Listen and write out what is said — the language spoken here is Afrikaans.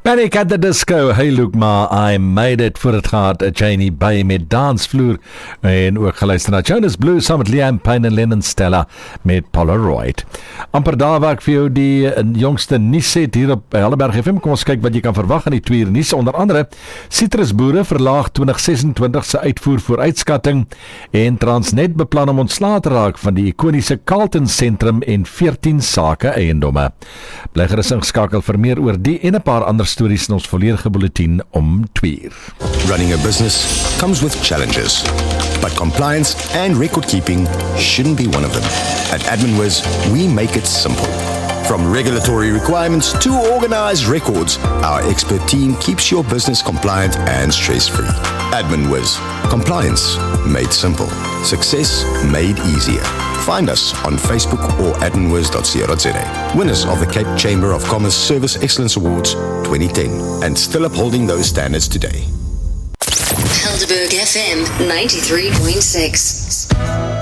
Panic at the Disco, hey look ma, I made it voor het gaat, Janie Bay met Dansvloer, en ook geluister na Jonas Blue saam met Liam Payne en Lennon Stella met Polaroid. Amper daar waar ek vir jou die jongste nuus het hier op Helleberg FM, kom ons kyk wat jy kan verwag in die 2 uur nuus, onder andere Citrusboere verlaag 2026 se uitvoer vooruitskatting en Transnet beplan om ontslae te raak van die ikoniese Carlton Sentrum en 14 sake eiendomme. Bly gerus ingeskakel vir meer oor die en 'n paar ander stories in ons volledige bulletin om 2 uur. Running a business comes with challenges, but compliance and record keeping shouldn't be one of them. At AdminWiz, we make it simple. From regulatory requirements to organized records, our expert team keeps your business compliant and stress-free. AdminWiz, compliance made simple, success made easier. Find us on Facebook or adminwiz.co.za. Winners of the Cape Chamber of Commerce Service Excellence Awards 2010, and still upholding those standards today. Helderberg FM 93.6.